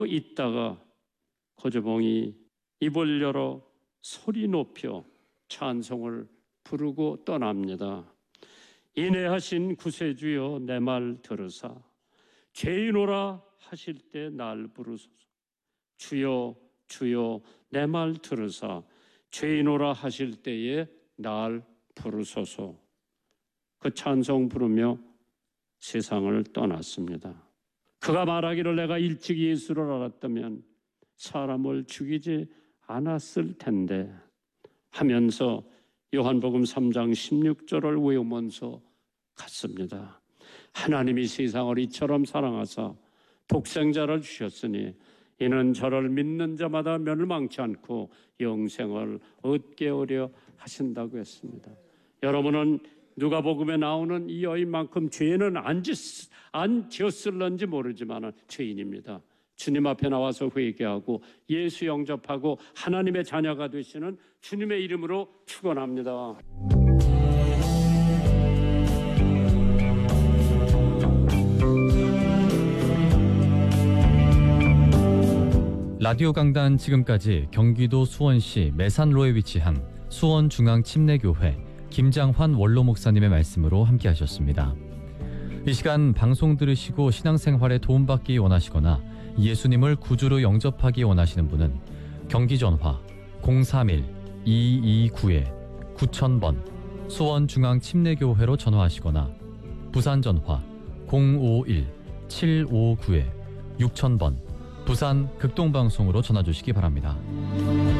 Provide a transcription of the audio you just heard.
있다가 고조봉이 입을 열어 소리 높여 찬송을 부르고 떠납니다. 인애하신 구세주여 내 말 들으사 죄인오라 하실 때 날 부르소서. 주여 주여 내 말 들으사 죄인오라 하실 때에 날 부르소서. 그 찬송 부르며 세상을 떠났습니다. 그가 말하기를 내가 일찍 예수를 알았다면 사람을 죽이지 않았을 텐데 하면서 요한복음 3장 16절을 외우면서 갔습니다. 하나님이 세상을 이처럼 사랑하사 독생자를 주셨으니 이는 저를 믿는 자마다 멸망치 않고 영생을 얻게 하려 하신다고 했습니다. 여러분은 누가복음에 나오는 이 여인만큼 죄는 안 지었을런지 모르지만 죄인입니다. 주님 앞에 나와서 회개하고 예수 영접하고 하나님의 자녀가 되시는 주님의 이름으로 축원합니다. 라디오 강단 지금까지 경기도 수원시 매산로에 위치한 수원중앙침례교회 김장환 원로 목사님의 말씀으로 함께하셨습니다. 이 시간 방송 들으시고 신앙생활에 도움받기 원하시거나 예수님을 구주로 영접하기 원하시는 분은 경기 전화 031-229-9000번 수원중앙침례교회로 전화하시거나 부산 전화 051-759-6000번 부산 극동방송으로 전화 주시기 바랍니다.